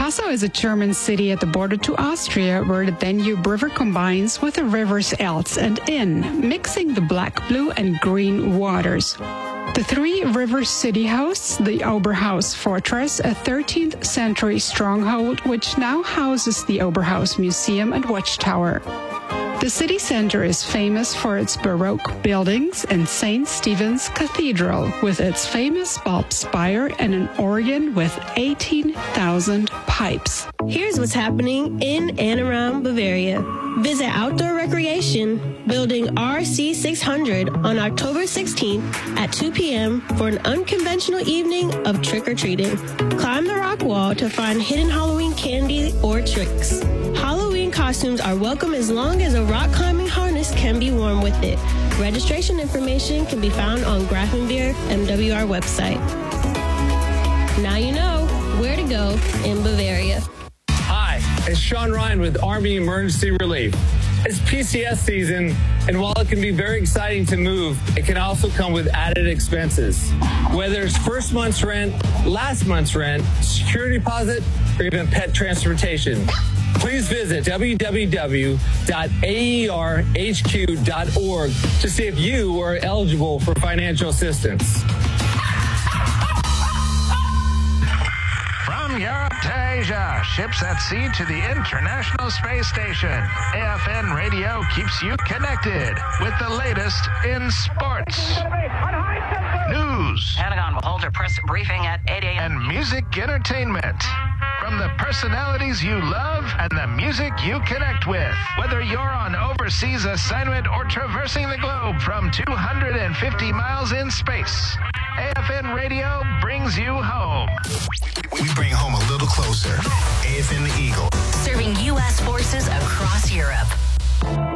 Passau is a German city at the border to Austria where the Danube River combines with the rivers Elz and Inn, mixing the black, blue, and green waters. The Three Rivers city hosts the Oberhaus Fortress, a 13th century stronghold which now houses the Oberhaus Museum and Watchtower. The city center is famous for its Baroque buildings and St. Stephen's Cathedral with its famous bulb spire and an organ with 18,000 pipes. Here's what's happening in and around Bavaria. Visit Outdoor Recreation, building RC600 on October 16th at 2 p.m. for an unconventional evening of trick-or-treating. Climb the rock wall to find hidden Halloween candy or tricks. Halloween costumes are welcome as long as a rock climbing harness can be worn with it. Registration information can be found on Grafenwehr MWR website. Now you know where to go in Bavaria. Hi, it's Sean Ryan with Army Emergency Relief. It's PCS season, and while it can be very exciting to move, it can also come with added expenses. Whether it's first month's rent, last month's rent, security deposit, or even pet transportation. Please visit www.aerhq.org to see if you are eligible for financial assistance. From Europe to Asia, ships at sea to the International Space Station, AFN Radio keeps you connected with the latest in sports, news, Pentagon will hold a press briefing at 8 a.m. and music entertainment. From the personalities you love and the music you connect with. Whether you're on overseas assignment or traversing the globe from 250 miles in space, AFN Radio brings you home. We bring home a little closer. AFN the Eagle. Serving U.S. forces across Europe.